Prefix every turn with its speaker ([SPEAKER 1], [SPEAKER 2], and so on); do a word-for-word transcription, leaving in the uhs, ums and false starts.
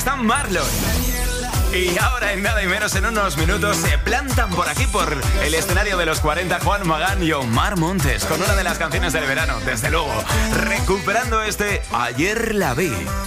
[SPEAKER 1] está Marlon. Y ahora en nada y menos en unos minutos se plantan por aquí, por el escenario de los cuarenta, Juan Magán y Omar Montes, con una de las canciones del verano, desde luego, recuperando este Ayer la vi.